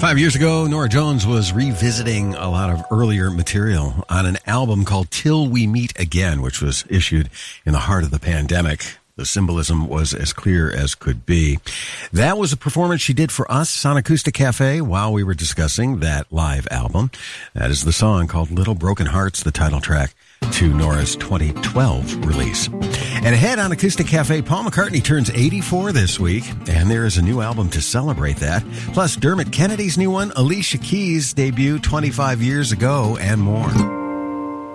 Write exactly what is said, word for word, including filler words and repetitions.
Five years ago, Norah Jones was revisiting a lot of earlier material on an album called Till We Meet Again, which was issued in the heart of the pandemic. The symbolism was as clear as could be. That was a performance she did for us on Acoustic Cafe while we were discussing that live album. That is the song called Little Broken Hearts, the title track to Norah's twenty twelve release. And ahead on Acoustic Cafe, Paul McCartney turns eighty-four this week, and there is a new album to celebrate that. Plus, Dermot Kennedy's new one, Alicia Keys' debut twenty-five years ago, and more.